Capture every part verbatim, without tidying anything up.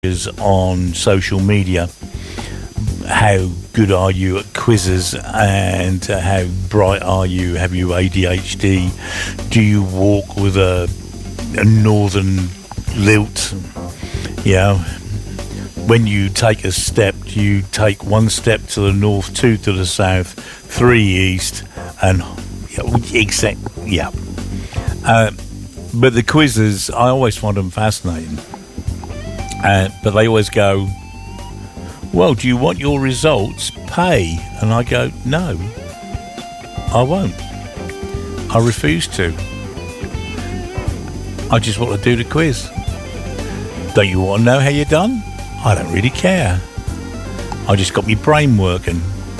is on social media. How good are you at quizzes, and uh, how bright are you? Have you A D H D? Do you walk with a, a northern lilt? Yeah. When you take a step, you take one step to the north, two to the south, three east, and exact. Yeah. Uh, but the quizzes, I always find them fascinating. Uh, but they always go, well, do you want your results? Pay. And I go, no, I won't. I refuse to. I just want to do the quiz. Don't you want to know how you're done? I don't really care. I just got my brain working.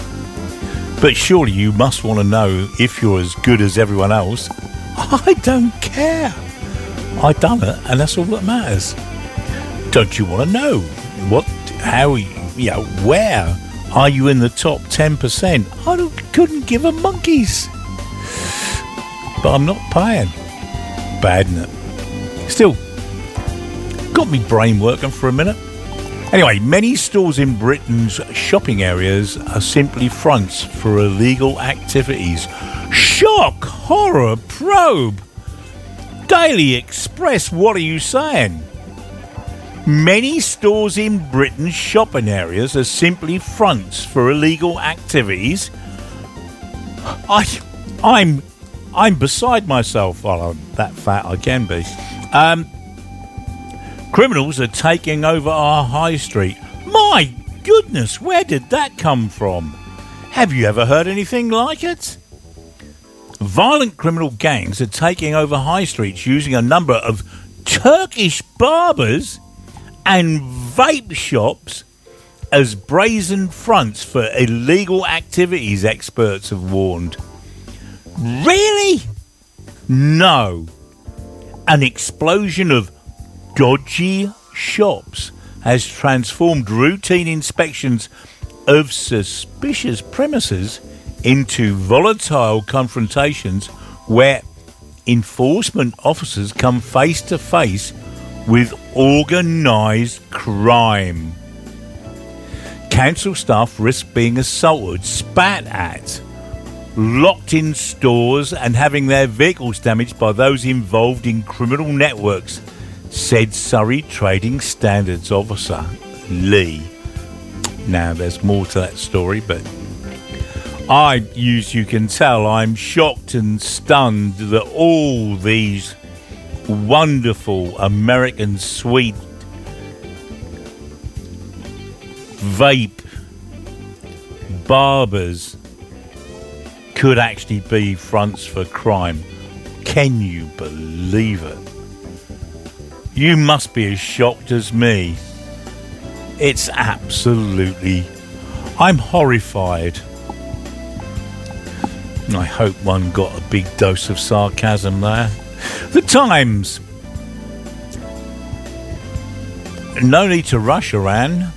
But surely you must want to know if you're as good as everyone else. I don't care. I done it, and that's all that matters. Don't you want to know what, how, you know, where are you in the top ten percent? I don't, couldn't give a monkeys. But I'm not paying. Bad, isn't it? Still, got me brain working for a minute. Anyway, many stores in Britain's shopping areas are simply fronts for illegal activities. Shock, horror, probe. Daily Express, what are you saying? Many stores in Britain's shopping areas are simply fronts for illegal activities. I, I'm, I'm beside myself. Well, I'm that fat I can be. Um, criminals are taking over our high street. My goodness, where did that come from? Have you ever heard anything like it? Violent criminal gangs are taking over high streets using a number of Turkish barbers and vape shops as brazen fronts for illegal activities, experts have warned. Really? No. An explosion of dodgy shops has transformed routine inspections of suspicious premises into volatile confrontations where enforcement officers come face to face with organised crime. Council staff risk being assaulted, spat at, locked in stores and having their vehicles damaged by those involved in criminal networks, said Surrey Trading Standards Officer Lee. Now, there's more to that story, but I, as you can tell, I'm shocked and stunned that all these wonderful American sweet vape barbers could actually be fronts for crime. Can you believe it? You must be as shocked as me. It's absolutely... I'm horrified. I hope one got a big dose of sarcasm there. The Times. No need to rush, Iran.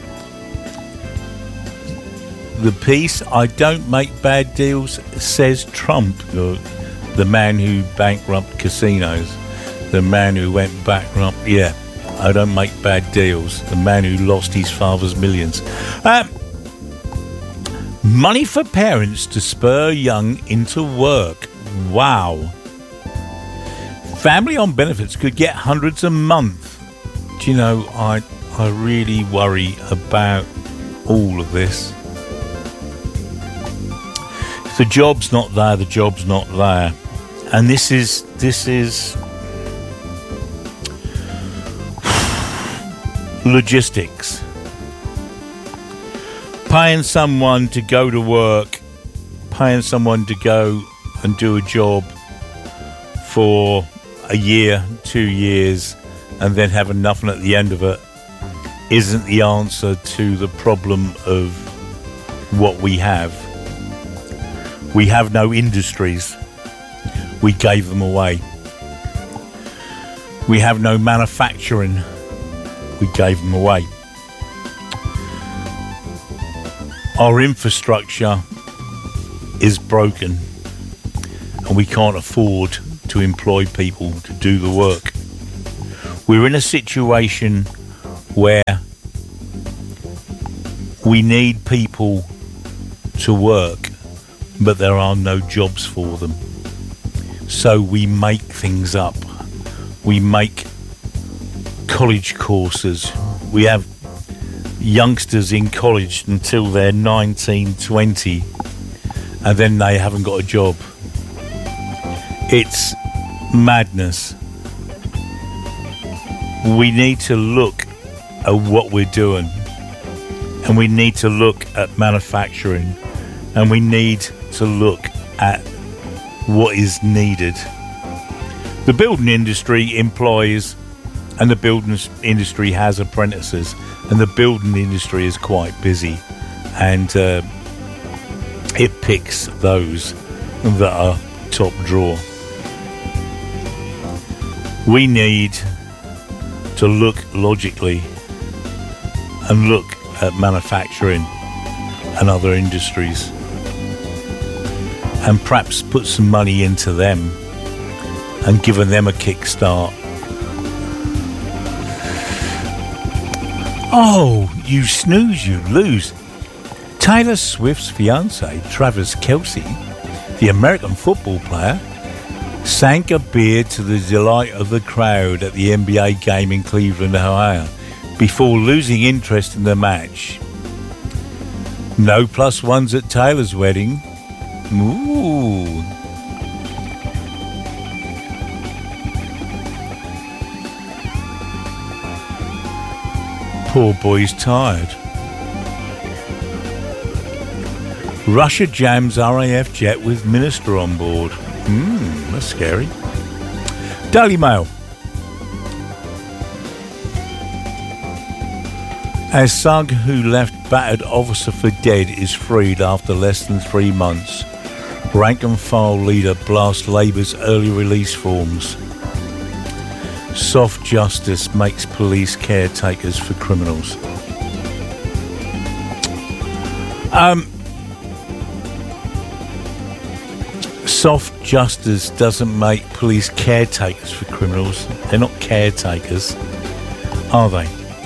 The piece, I don't make bad deals, says Trump, the, the man who bankrupt casinos. The man who went bankrupt, yeah, I don't make bad deals. The man who lost his father's millions. Um, money for parents to spur young into work. Wow. Family on benefits could get hundreds a month. Do you know, I I really worry about all of this. If the job's not there, the job's not there. And this is this is logistics. Paying someone to go to work, paying someone to go and do a job for a year, two years, and then having nothing at the end of it isn't the answer to the problem of what we have. We have no industries. We gave them away. We have no manufacturing. We gave them away. Our infrastructure is broken, and we can't afford to employ people to do the work. We're in a situation where we need people to work, but there are no jobs for them. So we make things up. We make college courses. We have youngsters in college until they're nineteen, twenty, and then they haven't got a job. It's madness. We need to look at what we're doing, and we need to look at manufacturing, and we need to look at what is needed. The building industry employs, and the building industry has apprentices, and the building industry is quite busy, and uh, it picks those that are top drawer. We need to look logically and look at manufacturing and other industries, and perhaps put some money into them and giving them a kickstart. Oh, you snooze, you lose. Taylor Swift's fiance, Travis Kelce, the American football player, sank a beer to the delight of the crowd at the N B A game in Cleveland, Ohio, before losing interest in the match. No plus ones at Taylor's wedding. Ooh. Poor boy's tired. Russia jams R A F jet with minister on board. Hmm, that's scary. Daily Mail. As Sugg, who left battered officer for dead, is freed after less than three months. Rank and file leader blasts Labour's early release forms. Soft justice makes police caretakers for criminals. Um, soft justice doesn't make police caretakers for criminals. They're not caretakers, are they?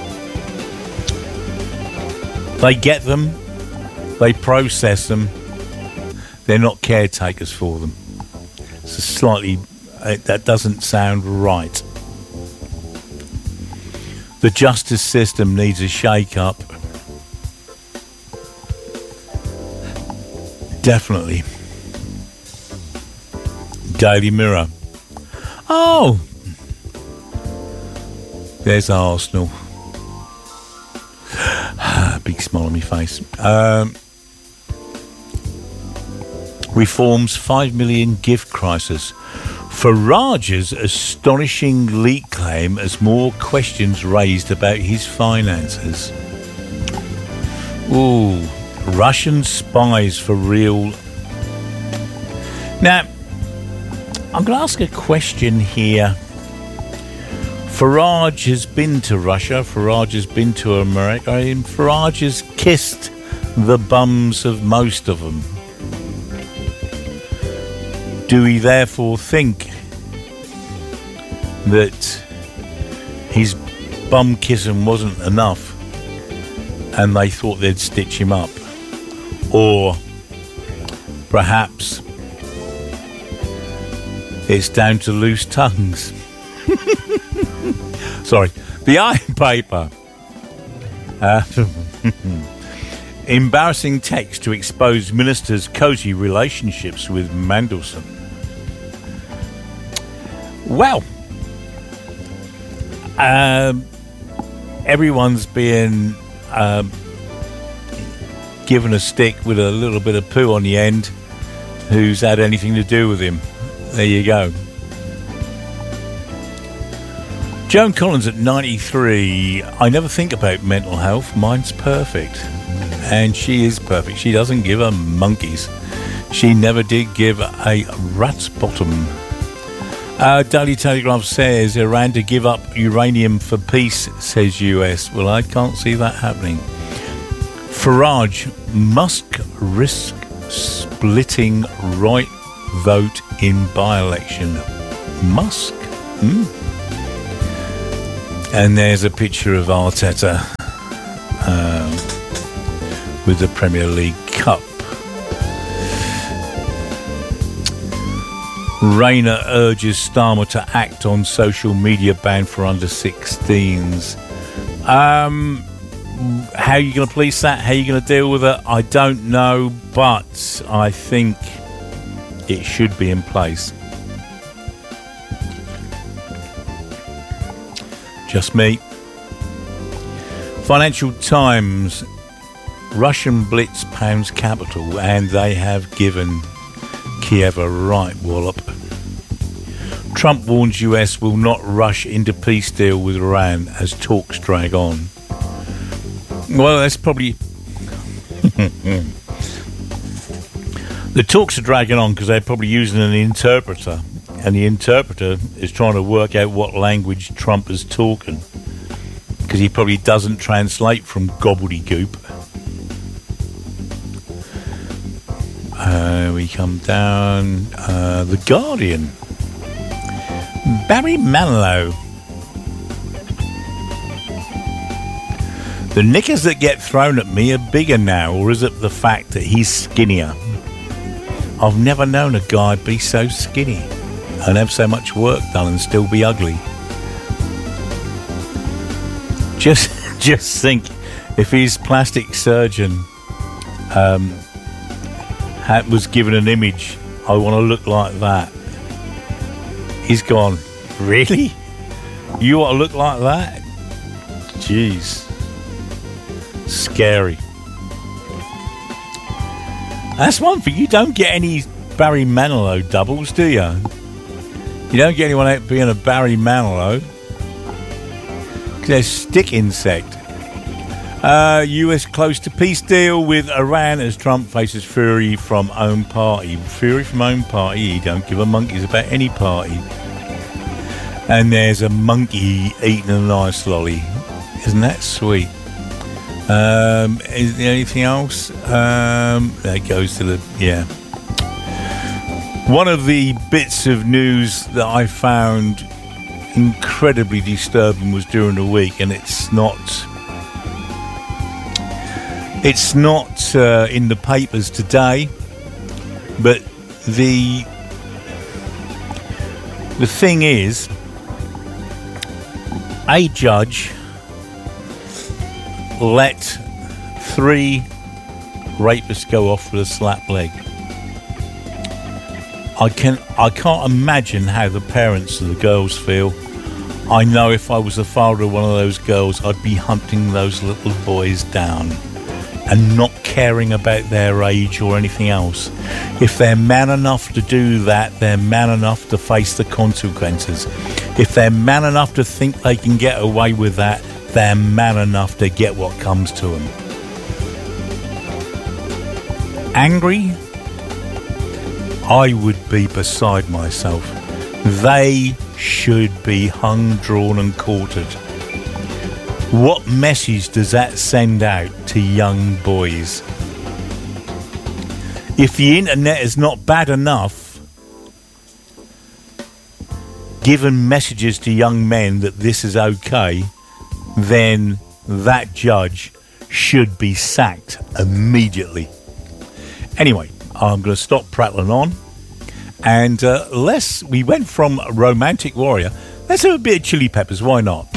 They get them, they process them. They're not caretakers for them. It's a slightly, uh, that doesn't sound right. The justice system needs a shake-up. Definitely. Daily Mirror. Oh! There's Arsenal. Big smile on my face. Um, Reform's five million gift crisis. Farage's astonishing leak claim as more questions raised about his finances. Ooh, Russian spies for real. Now, I'm going to ask a question here. Farage has been to Russia, Farage has been to America, and Farage has kissed the bums of most of them. Do we therefore think that his bum kissing wasn't enough and they thought they'd stitch him up? Or perhaps it's down to loose tongues? Sorry, the Iron Paper. Uh, embarrassing text to expose minister's cosy relationships with Mandelson. Well, um, everyone's being um, given a stick with a little bit of poo on the end who's had anything to do with him. There you go. Joan Collins at ninety-three. I never think about mental health. Mine's perfect. And she is perfect. She doesn't give a monkeys. She never did give a rat's bottom. Uh, Daily Telegraph says Iran to give up uranium for peace, says U S. Well, I can't see that happening. Farage, Musk risk splitting right vote in by-election. Musk? Hmm. And there's a picture of Arteta um, with the Premier League Cup. Rayner urges Starmer to act on social media ban for under sixteens. Um, how are you going to police that? How are you going to deal with it? I don't know, but I think it should be in place. Just me. Financial Times. Russian blitz pounds capital, and they have given Kiev a right wallop. Trump warns U S will not rush into peace deal with Iran as talks drag on. Well, that's probably... The talks are dragging on because they're probably using an interpreter, and the interpreter is trying to work out what language Trump is talking, because he probably doesn't translate from gobbledygook. Uh, we come down. Uh, The Guardian. Barry Manilow. The knickers that get thrown at me are bigger now, or is it the fact that he's skinnier? I've never known a guy be so skinny and have so much work done and still be ugly. Just, just think, if his plastic surgeon um, had, was given an image, I want to look like that. He's gone, really? You want to look like that? Jeez. Scary. That's one thing. You don't get any Barry Manilow doubles, do you? You don't get anyone out being a Barry Manilow. They're stick insect. Uh, U S close to peace deal with Iran as Trump faces fury from own party. Fury from own party. He don't give a monkeys about any party. And there's a monkey eating a nice lolly. Isn't that sweet? Um, is there anything else? Um, that goes to the... Yeah. One of the bits of news that I found incredibly disturbing was during the week, and it's not... It's not uh, in the papers today, but the... The thing is, a judge let three rapists go off with a slap leg. I can I can't imagine how the parents of the girls feel. I know if I was the father of one of those girls, I'd be hunting those little boys down and not caring about their age or anything else. If they're man enough to do that, they're man enough to face the consequences. If they're man enough to think they can get away with that, they're man enough to get what comes to them. Angry? I would be beside myself. They should be hung, drawn and quartered. What message does that send out to young boys? If the internet is not bad enough, giving messages to young men that this is okay, then that judge should be sacked immediately. Anyway, I'm going to stop prattling on. And uh, let's, we went from Romantic Warrior. Let's have a bit of Chili Peppers, why not?